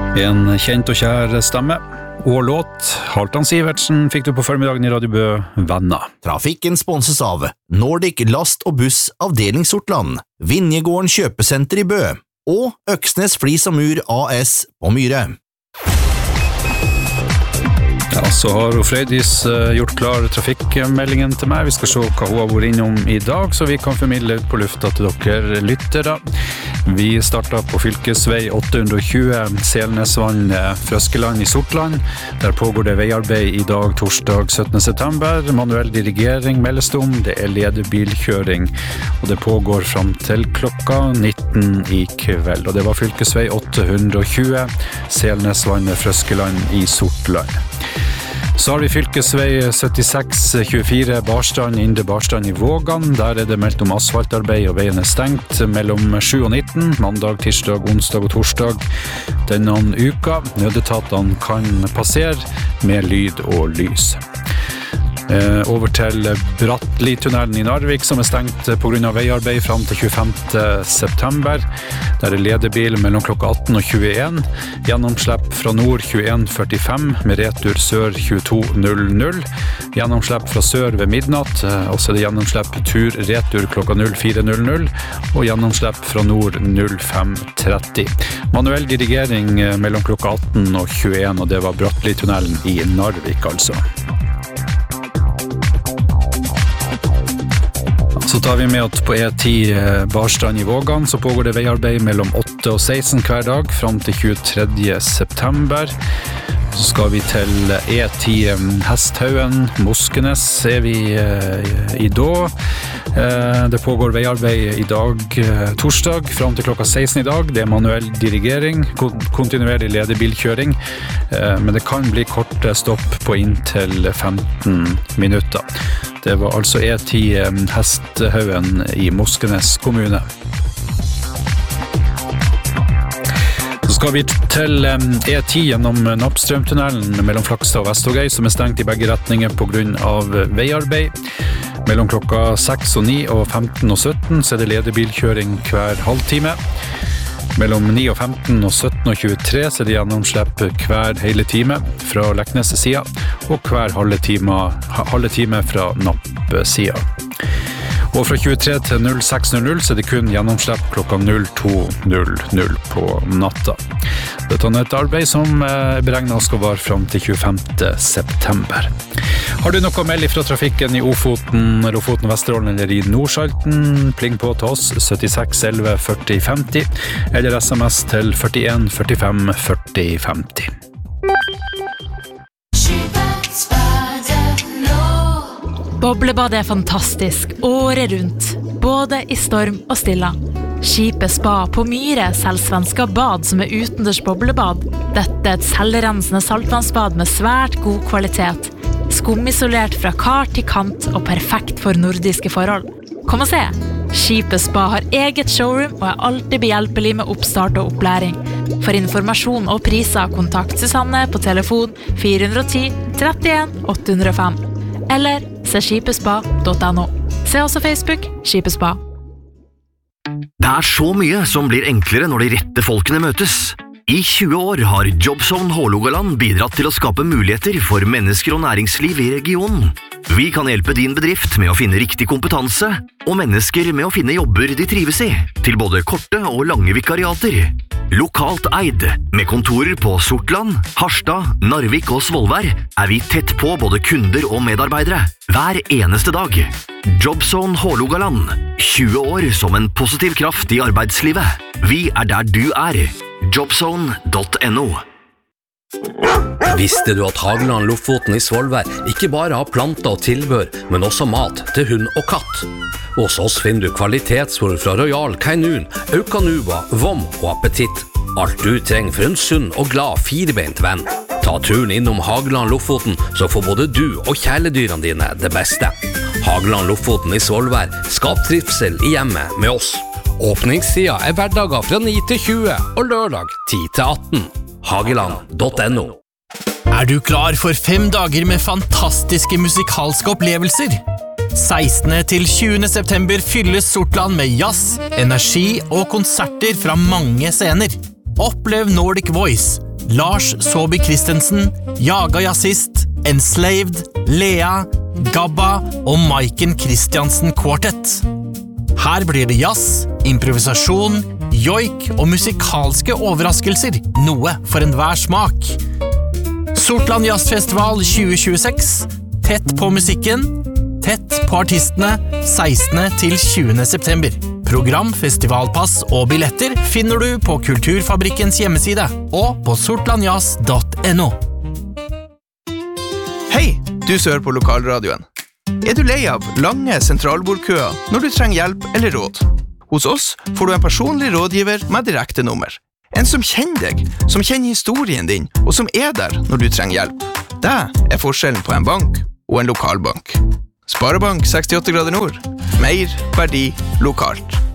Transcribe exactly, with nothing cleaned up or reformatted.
En kjent og kjær stemme og låt. Halvdan Sivertsen fikk du på formiddagen I Radio Bø, Venner. Trafikken sponses av Nordic Last og Buss Avdeling Sortland, Vinjegården Kjøpesenter I Bø og Øksnes Flis og Mur A S på Myre. Ja, så har Frøydis gjort klar trafikkmeldingen til meg. Vi skal se hva hun har vært innom I dag, så vi kan formidle ut på lufta til dere lyttere. Vi startet på fylkesvei åtte hundre og tjue Selnesvann Frøskeland I Sortland. Der pågår det veiarbeid I dag, torsdag syttende september. Manuell dirigering meldes om. Det ledebilkjøring, og det pågår frem til klokka nitten I kveld. Og det var fylkesvei åtte hundre og tjue Selnesvann Frøskeland I Sortland. Så har vi fylkesvei syttiseks tjuefire Barstrand, Indre Barstrand I Vågan. Der er det meldt om asfaltarbeid, og veien er stengt mellom sju og nitten, mandag, tirsdag, onsdag og torsdag. Denne uka, nødetatene kan passere med lyd og lys. Eh, over til Brattli-tunnelen I Narvik, som er stengt på grunn av veiarbeid frem til tjuefemte september. Der er ledebil mellom klokka atten og tjueen. Gjennomslepp fra nord tjueen førtifem, med retur sør tjueto null null. Gjennomslepp fra sør ved midnatt, og så er det gjennomslepp tur-retur klokka null fire null null, og gjennomslepp fra nord null fem tretti. Manuell dirigering mellom klokka atten og tjueen, og det var Brattli-tunnelen I Narvik, altså. Så tar vi med at på E ti Barstrand I Vågan så pågår det veiarbeid mellom åtte og seksten hver dag frem til tjuetredje september. Så skal vi til E ti Hesthaugen, Moskenes er vi I da. Det pågår veiarbeid I dag, torsdag, frem til klokka seksten I dag. Det er manuell dirigering, kontinuerlig ledebilkjøring, men det kan bli korte stopp på inntil femten minutter. Det var altså E ti Hesthaugen I Moskenes kommune. Så skal vi til E ti gjennom Nappstrømtunnelen mellom Flakstad og Vesthågøy, som er stengt I begge retninger på grunn av veiarbeid. Mellom klokka seks og ni og femten og sytten så er det ledebilkjøring hver halvtime. Mellom ni og femten og sytten og tjuetre så er det gjennomslepp hver hele time fra Leknes sida, og hver halve time, halve time fra Napp sida. Og fra tjuetre til null seks null null så er det kun gjennomslepp klokka null to null null på natta. Dette er et arbeid som er beregnet skal vare frem til tjuefemte september. Har du noe meld fra trafikken I Ofoten, Lofoten, Vesterålen eller I Nordsalten? Pling på til oss syttiseks elleve førti femti eller sms til førtien førtifem førti femti. Boblebadet er fantastisk året rundt, både I storm og stilla. Skipet Spa på Myre selger svenska bad som er utendørs boblebad. Dette er et selvrensende saltvannsbad med svært god kvalitet. Skumisolert fra kar til kant og perfekt for nordiske forhold. Kom og se! Skipet Spa har eget showroom og er alltid behjelpelig med oppstart og opplæring. For informasjon og priser, kontakt Susanne på telefon fire ti trettien åtte null fem eller se skipespa punktum no. Se også Facebook Skipespa. Det er så mye som blir enklere når de rette folkene møtes. I tjue år har Jobzone Hålogaland bidratt til å skape muligheter for mennesker og næringsliv I regionen. Vi kan hjelpe din bedrift med å finne riktig kompetanse, og mennesker med å finne jobber de trives I, til både korte og lange vikariater. Lokalt eid, med kontorer på Sortland, Harstad, Narvik og Svolvær, er vi tett på både kunder og medarbeidere, hver eneste dag. Jobzone Hålogaland, tjue år som en positiv kraft I arbeidslivet. Vi er der du er. Jobzone punktum no. Visste du at Hageland Lofoten I Svolvær ikke bare har planter og tilbør, men også mat til hund og katt? Hos oss finner du kvalitetsvår fra Royal Canin, Aucanuva, Vom og Appetitt. Alt du trenger for en sunn og glad firebeint venn. Ta turen innom Hageland Lofoten, så får både du og kjæledyrene dine det beste. Hageland Lofoten I Svolvær, skap trivsel I hjemmet med oss. Åpningstida er hverdager fra ni til tjue og lørdag ti til atten. Hageland punktum no. Er du klar for fem dager med fantastiske musikalske opplevelser? sekstende til tjuende september fylles Sortland med jazz, energi og konserter fra mange scener. Opplev Nordic Voice, Lars Saabye Christensen, Jaga Jazzist, Enslaved, Lea, Gabba og Maiken Christiansen Quartet. Her blir det jazz, improvisasjon, joik og musikalske overraskelser, noe for enhver smak. Sortland Jazzfestival tjue tjueseks, tett på musikken, tett på artistene, sekstende til tjuende september. Program, festivalpass og billetter finner du på Kulturfabrikkens hjemmeside og på sortlandjazz punktum no. Hei, du som hører på lokalradioen. Er du lei av lange sentralbordkøer når du trenger hjelp eller råd? Hos oss får du en personlig rådgiver med direkte nummer. En som kjenner deg, som kjenner historien din, og som er der når du trenger hjelp. Det er forskjellen på en bank og en lokalbank. Sparebank sekstiåtte grader nord. Mer verdi lokalt.